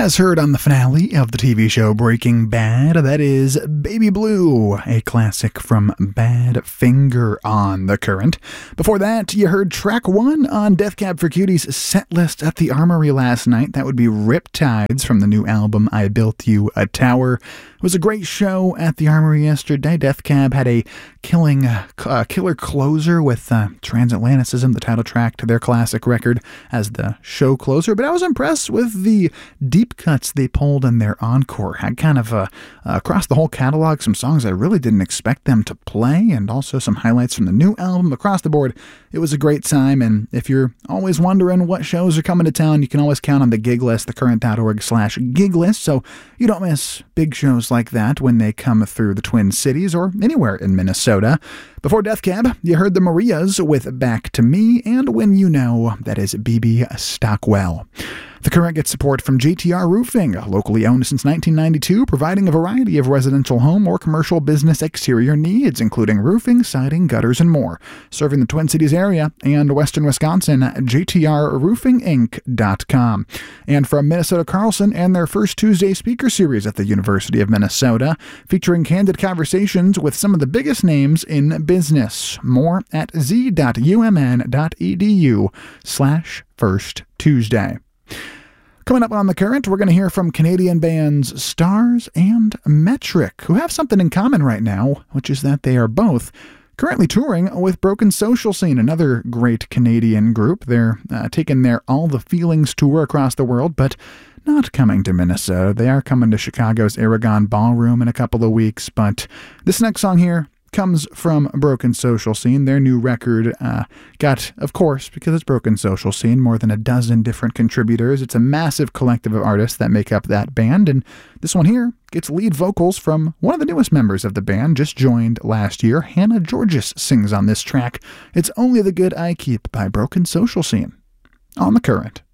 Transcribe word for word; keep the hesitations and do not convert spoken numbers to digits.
As heard on the finale of the T V show Breaking Bad, that is Baby Blue, a classic from Badfinger on the Current. Before that, you heard track one on Death Cab for Cutie's set list at the Armory last night. That would be Riptides from the new album I Built You a Tower. It was a great show at the Armory yesterday. Death Cab had a killing, uh, killer closer with uh, Transatlanticism, the title track to their classic record, as the show closer. But I was impressed with the deep cuts they pulled in their encore. Had kind of uh, uh, across the whole catalog some songs I really didn't expect them to play, and also some highlights from the new album. Across the board, it was a great time, and if you're always wondering what shows are coming to town, you can always count on the gig list, thecurrent.org slash gig list, so you don't miss big shows like that when they come through the Twin Cities or anywhere in Minnesota. Before Death Cab, you heard the Marias with Back to Me, and When You Know, that is B B Stockwell. The Current gets support from J T R Roofing, locally owned since nineteen ninety-two, providing a variety of residential home or commercial business exterior needs, including roofing, siding, gutters, and more. Serving the Twin Cities area and western Wisconsin, J T R roofing inc dot com. And from Minnesota Carlson and their first Tuesday speaker series at the University of Minnesota, featuring candid conversations with some of the biggest names in business. More at z.umn.edu slash first Tuesday. Coming up on The Current, we're going to hear from Canadian bands Stars and Metric, who have something in common right now, which is that they are both currently touring with Broken Social Scene, another great Canadian group. They're uh, taking their All the Feelings tour across the world, but not coming to Minnesota. They are coming to Chicago's Aragon Ballroom in a couple of weeks, but this next song here comes from Broken Social Scene. Their new record uh, got, of course, because it's Broken Social Scene, more than a dozen different contributors. It's a massive collective of artists that make up that band, and this one here gets lead vocals from one of the newest members of the band, just joined last year. Hannah Georges sings on this track. It's Only the Good I Keep by Broken Social Scene on The Current.